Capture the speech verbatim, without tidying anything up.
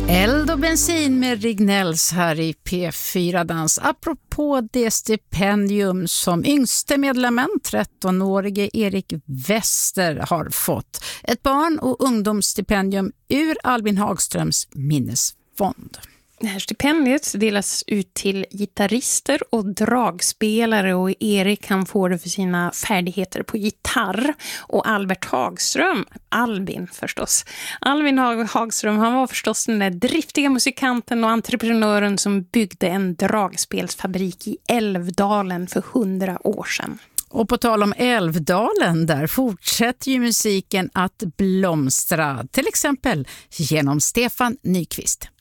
Eld och bensin med Rignells här i P fyra Dans. Apropå det stipendium som yngste medlemmen, trettonårige Erik Wester, har fått. Ett barn- och ungdomsstipendium ur Albin Hagströms minnesfond. Det här stipendiet delas ut till gitarrister och dragspelare, och Erik han får det för sina färdigheter på gitarr. Och Albert Hagström, Albin förstås. Albin Hagström, han var förstås den där driftiga musikanten och entreprenören som byggde en dragspelsfabrik i Älvdalen för hundra år sedan. Och på tal om Älvdalen, där fortsätter ju musiken att blomstra. Till exempel genom Stefan Nyqvist.